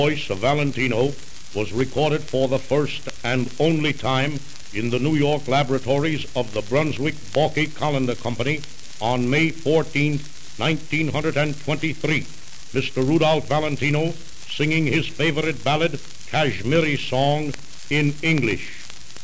voice of Valentino was recorded for the first and only time in the New York laboratories of the Brunswick Balke Colander Company on May 14, 1923. Mr. Rudolph Valentino singing his favorite ballad, Kashmiri Song, in English.